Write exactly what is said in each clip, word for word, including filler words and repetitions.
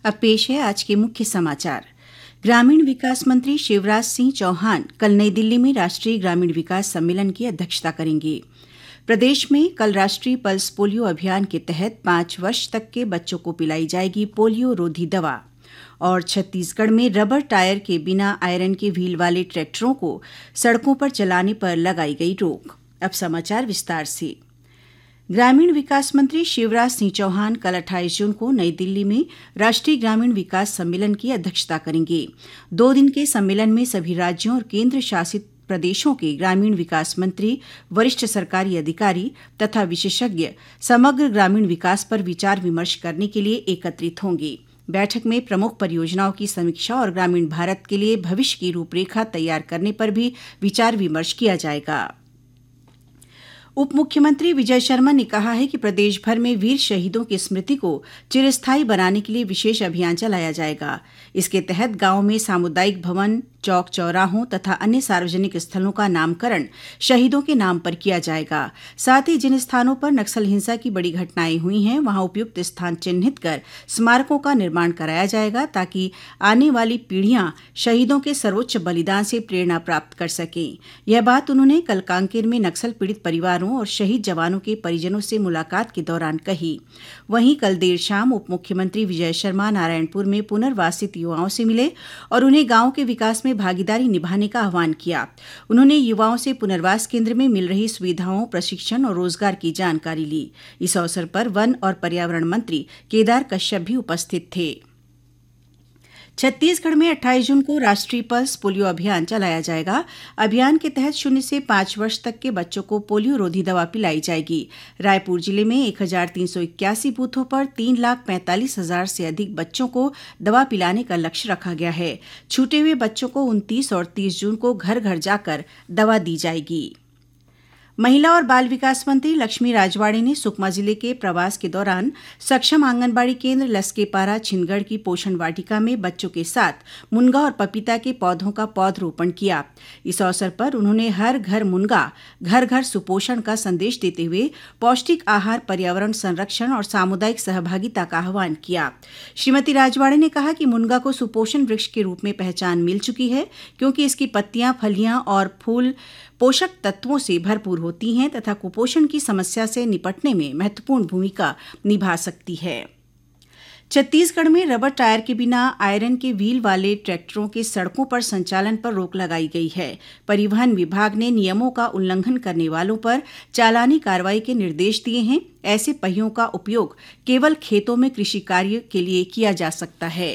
अब पेश है आज के मुख्य समाचार। ग्रामीण विकास मंत्री शिवराज सिंह चौहान कल नई दिल्ली में राष्ट्रीय ग्रामीण विकास सम्मेलन की अध्यक्षता करेंगे। प्रदेश में कल राष्ट्रीय पल्स पोलियो अभियान के तहत पांच वर्ष तक के बच्चों को पिलाई जाएगी पोलियो रोधी दवा। और छत्तीसगढ़ में रबर टायर के बिना आयरन के व्हील वाले ट्रैक्टरों को सड़कों पर चलाने पर लगाई गई रोक। अब समाचार विस्तार से। ग्रामीण विकास मंत्री शिवराज सिंह चौहान कल अट्ठाईस जून को नई दिल्ली में राष्ट्रीय ग्रामीण विकास सम्मेलन की अध्यक्षता करेंगे। दो दिन के सम्मेलन में सभी राज्यों और केंद्र शासित प्रदेशों के ग्रामीण विकास मंत्री, वरिष्ठ सरकारी अधिकारी तथा विशेषज्ञ समग्र ग्रामीण विकास पर विचार विमर्श करने के लिए एकत्रित होंगे। बैठक में प्रमुख परियोजनाओं की समीक्षा और ग्रामीण भारत के लिए भविष्य की रूपरेखा तैयार करने पर भी विचार विमर्श किया जाएगा। उप मुख्यमंत्री विजय शर्मा ने कहा है कि प्रदेश भर में वीर शहीदों की स्मृति को चिरस्थायी बनाने के लिए विशेष अभियान चलाया जाएगा। इसके तहत गांवों में सामुदायिक भवन, चौक चौराहों तथा अन्य सार्वजनिक स्थलों का नामकरण शहीदों के नाम पर किया जाएगा। साथ ही जिन स्थानों पर नक्सल हिंसा की बड़ी घटनाएं हुई हैं, वहां उपयुक्त स्थान चिन्हित कर स्मारकों का निर्माण कराया जाएगा, ताकि आने वाली पीढ़ियां शहीदों के सर्वोच्च बलिदान से प्रेरणा प्राप्त कर सकें। यह बात उन्होंने कल कांकेर में नक्सल पीड़ित परिवारों और शहीद जवानों के परिजनों से मुलाकात के दौरान कही। वहीं कल देर शाम उप मुख्यमंत्री विजय शर्मा नारायणपुर में पुनर्वासित युवाओं से मिले और उन्हें गांव के विकास में भागीदारी निभाने का आह्वान किया। उन्होंने युवाओं से पुनर्वास केंद्र में मिल रही सुविधाओं, प्रशिक्षण और रोजगार की जानकारी ली। इस अवसर पर वन और पर्यावरण मंत्री केदार कश्यप भी उपस्थित थे। छत्तीसगढ़ में अट्ठाईस जून को राष्ट्रीय पल्स पोलियो अभियान चलाया जाएगा। अभियान के तहत शून्य से पांच वर्ष तक के बच्चों को पोलियो रोधी दवा पिलाई जाएगी। रायपुर जिले में एक हजार तीन सौ इक्यासी बूथों पर तीन लाख पैंतालीस हजार से अधिक बच्चों को दवा पिलाने का लक्ष्य रखा गया है। छूटे हुए बच्चों को उनतीस और तीस जून को घर घर जाकर दवा दी जाएगी। महिला और बाल विकास मंत्री लक्ष्मी राजवाड़े ने सुकमा जिले के प्रवास के दौरान सक्षम आंगनबाड़ी केंद्र लसकेपारा छिंदगढ़ की पोषण वाटिका में बच्चों के साथ मुनगा और पपीता के पौधों का पौधरोपण किया। इस अवसर पर उन्होंने हर घर मुनगा, घर घर सुपोषण का संदेश देते हुए पौष्टिक आहार, पर्यावरण संरक्षण और सामुदायिक सहभागिता का आह्वान किया। श्रीमती राजवाड़े ने कहा कि मुनगा को सुपोषण वृक्ष के रूप में पहचान मिल चुकी है, क्योंकि इसकी पत्तियां, फलियां और फूल पोषक तत्वों से भरपूर होती हैं तथा कुपोषण की समस्या से निपटने में महत्वपूर्ण भूमिका निभा सकती है। छत्तीसगढ़ में रबर टायर के बिना आयरन के व्हील वाले ट्रैक्टरों के सड़कों पर संचालन पर रोक लगाई गई है। परिवहन विभाग ने नियमों का उल्लंघन करने वालों पर चालानी कार्रवाई के निर्देश दिए हैं। ऐसे पहियों का उपयोग केवल खेतों में कृषि कार्य के लिए किया जा सकता है।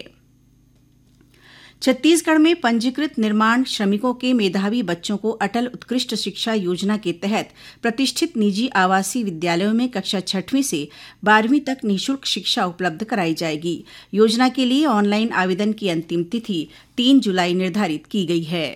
छत्तीसगढ़ में पंजीकृत निर्माण श्रमिकों के मेधावी बच्चों को अटल उत्कृष्ट शिक्षा योजना के तहत प्रतिष्ठित निजी आवासीय विद्यालयों में कक्षा छठवीं से बारहवीं तक निःशुल्क शिक्षा उपलब्ध कराई जाएगी। योजना के लिए ऑनलाइन आवेदन की अंतिम तिथि तीन जुलाई निर्धारित की गई है।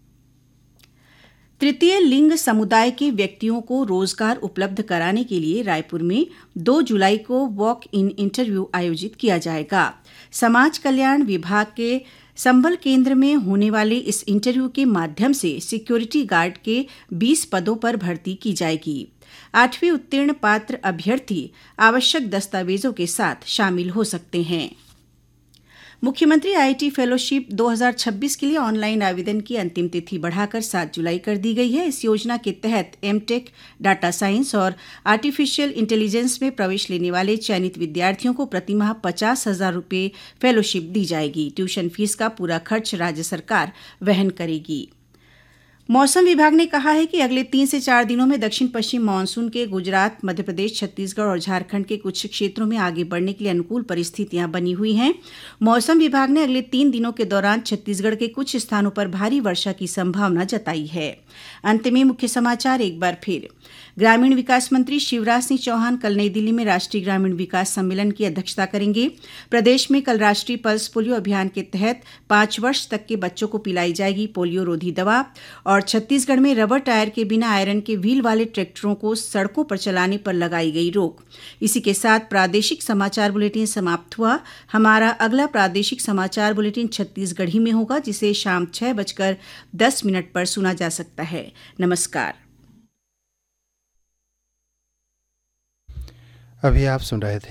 तृतीय लिंग समुदाय के व्यक्तियों को रोजगार उपलब्ध कराने के लिए रायपुर में दो जुलाई को वॉक इन इंटरव्यू आयोजित किया जाएगा। समाज कल्याण विभाग के संबल केंद्र में होने वाले इस इंटरव्यू के माध्यम से सिक्योरिटी गार्ड के बीस पदों पर भर्ती की जाएगी। आठवीं उत्तीर्ण पात्र अभ्यर्थी आवश्यक दस्तावेजों के साथ शामिल हो सकते हैं। मुख्यमंत्री आईटी फेलोशिप दो हज़ार छब्बीस के लिए ऑनलाइन आवेदन की अंतिम तिथि बढ़ाकर सात जुलाई कर दी गई है। इस योजना के तहत एमटेक, डाटा साइंस और आर्टिफिशियल इंटेलिजेंस में प्रवेश लेने वाले चयनित विद्यार्थियों को प्रतिमाह पचास हजार रुपये फेलोशिप दी जाएगी। ट्यूशन फीस का पूरा खर्च राज्य सरकार वहन करेगी। मौसम विभाग ने कहा है कि अगले तीन से चार दिनों में दक्षिण पश्चिम मानसून के गुजरात, मध्य प्रदेश, छत्तीसगढ़ और झारखंड के कुछ क्षेत्रों में आगे बढ़ने के लिए अनुकूल परिस्थितियां बनी हुई हैं। मौसम विभाग ने अगले तीन दिनों के दौरान छत्तीसगढ़ के कुछ स्थानों पर भारी वर्षा की संभावना जताई है। अंत में मुख्य समाचार एक बार फिर। ग्रामीण विकास मंत्री शिवराज सिंह चौहान कल नई दिल्ली में राष्ट्रीय ग्रामीण विकास सम्मेलन की अध्यक्षता करेंगे। प्रदेश में कल राष्ट्रीय पल्स पोलियो अभियान के तहत पांच वर्ष तक के बच्चों को पिलाई जाएगी पोलियो रोधी दवा। और छत्तीसगढ़ में रबर टायर के बिना आयरन के व्हील वाले ट्रैक्टरों को सड़कों पर चलाने पर लगाई गई रोक। इसी के साथ प्रादेशिक समाचार बुलेटिन समाप्त हुआ। हमारा अगला प्रादेशिक समाचार बुलेटिन छत्तीसगढ़ी में होगा, जिसे शाम छह बजकर दस मिनट पर सुना जा सकता है। नमस्कार। अभी आप सुन रहे थे